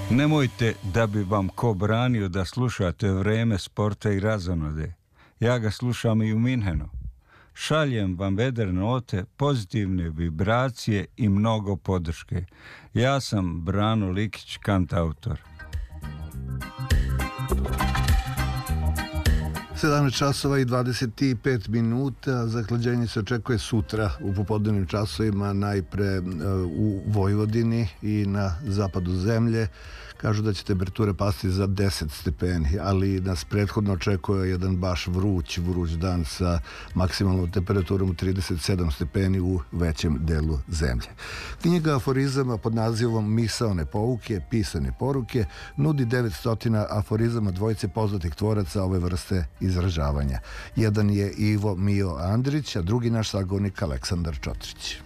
Nemojte da bi vam ko branio da slušate Vreme sporta i razonode. Ja ga slušam i u Minhenu. Šaljem vam vedre note, pozitivne vibracije i mnogo podrške. Ja sam Brano Likić, kantautor. 17 časova i 25 minuta. Zahlađenje se očekuje sutra u popodnevnim časovima, najpre u Vojvodini i na zapadu zemlje. Kažu da će temperature pasti za 10 stepeni, ali nas prethodno očekuje jedan baš vruć dan sa maksimalnom temperaturom 37 stepeni u većem delu zemlje. Knjiga aforizama pod nazivom Misaone pouke, pisane poruke nudi 900 aforizama dvojice poznatih tvoraca ove vrste izražavanja. Jedan je Ivo Mio Andrić, a drugi naš sagovornik Aleksandar Čotrić.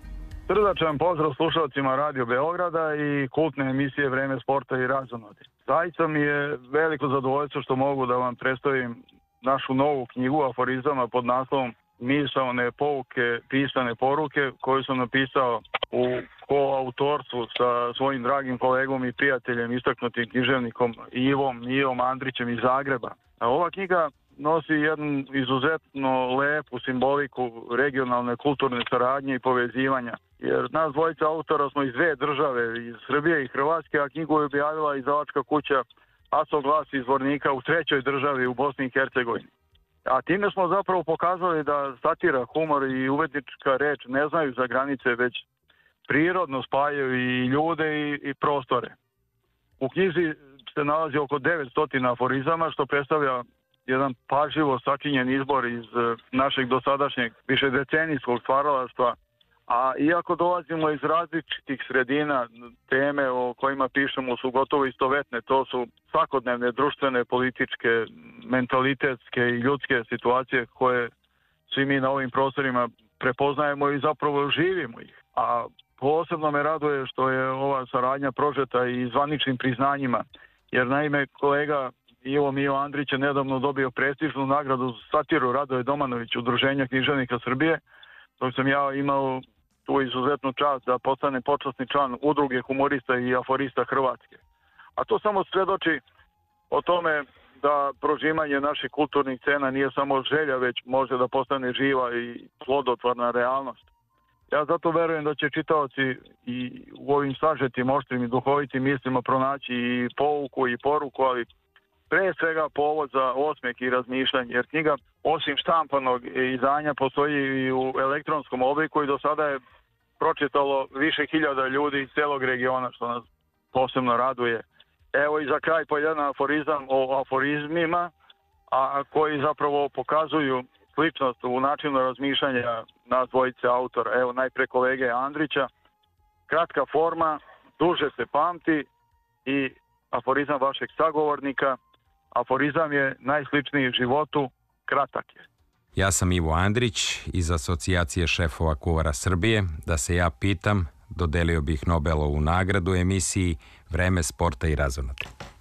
Srdačan pozdrav slušalcima Radio Beograda i kultne emisije Vreme sporta i razonode. Zaista mi je veliko zadovoljstvo što mogu da vam predstavim našu novu knjigu aforizama pod naslovom Misaone pouke, pisane poruke, koju sam napisao u koautorstvu sa svojim dragim kolegom i prijateljem, istaknutim književnikom Ivom Mijom Andrićem iz Zagreba. A ova knjiga nosi jednu izuzetno lepu simboliku regionalne kulturne saradnje i povezivanja. Jer nas dvojica autora smo iz dve države, iz Srbije i Hrvatske, a knjigu je objavila izdavačka kuća Aso Glas iz Zvornika u trećoj državi u Bosni i Hercegovini. A time smo zapravo pokazali da satira, humor i umetnička reč ne znaju za granice, već prirodno spajaju i ljude i prostore. U knjizi se nalazi oko 900 aforizama, što predstavlja jedan pažljivo sačinjen izbor iz našeg dosadašnjeg višedecenijskog stvaralaštva. A iako dolazimo iz različitih sredina, teme o kojima pišemo su gotovo istovetne. To su svakodnevne društvene, političke, mentalitetske i ljudske situacije koje svi mi na ovim prostorima prepoznajemo i zapravo živimo ih. A posebno me raduje što je ova saradnja prožeta i zvaničnim priznanjima, jer naime kolega Ivo Mio Andrić je nedavno dobio prestižnu nagradu za satiru Radoje Domanović, Udruženja književnika Srbije, dok sam ja imao tu izuzetnu čast da postane počasni član Udruge humorista i aforista Hrvatske. A to samo svedoči o tome da prožimanje naših kulturnih scena nije samo želja, već može da postane živa i plodotvorna realnost. Ja zato verujem da će čitaoci i u ovim sažetim, oštrim i duhovitim mislima pronaći i pouku i poruku, ali pre svega povod za osmeh i razmišljanje, jer knjiga osim štampanog izdanja postoji i u elektronskom obliku i do sada je pročitalo više hiljada ljudi iz celog regiona, što nas posebno raduje. Evo i za kraj po jedan aforizam o aforizmima, a koji zapravo pokazuju sličnost u načinu razmišljanja nas dvojice autora. Evo najpre kolege Andrića, kratka forma, duže se pamti i aforizam vašeg sagovornika. Aforizam je najsličniji životu, kratak je. Ja sam Ivo Andrić iz Asocijacije šefova kuvara Srbije. Da se ja pitam, dodelio bih Nobelovu nagradu emisiji Vreme sporta i razonode.